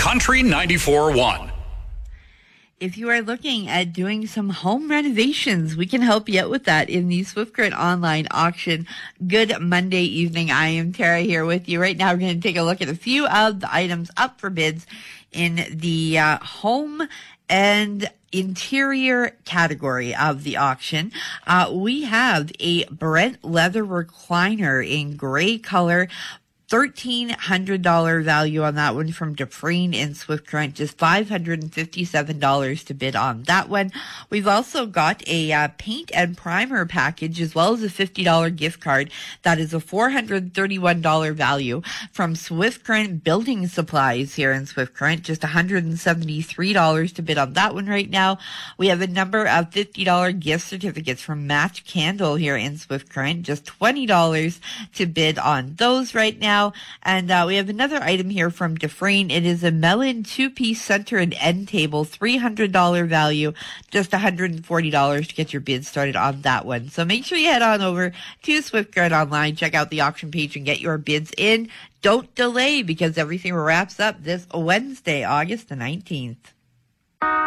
Country 94.1. If you are looking at doing some home renovations, we can help you out with that in the Swift Current online auction. Good Monday evening. I am Tara here with you. Right now, we're going to take a look at a few of the items up for bids in the home and interior category of the auction. We have a Brent leather recliner in gray color. $1,300 value on that one from Dufresne in Swift Current, just $557 to bid on that one. We've also got a paint and primer package as well as a $50 gift card. That is a $431 value from Swift Current Building Supplies here in Swift Current, just $173 to bid on that one right now. We have a number of $50 gift certificates from Match Candle here in Swift Current, just $20 to bid on those right now. And we have another item here from Dufresne. It is a melon two-piece center and end table, $300 value, just $140 to get your bid started on that one. So make sure you head on over to Swift Current online, check out the auction page and get your bids in. Don't delay because everything wraps up this Wednesday, August the 19th.